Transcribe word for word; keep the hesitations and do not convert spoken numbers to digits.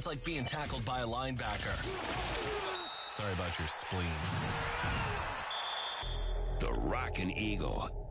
It's like being tackled by a linebacker. Sorry about your spleen. The Rockin' Eagle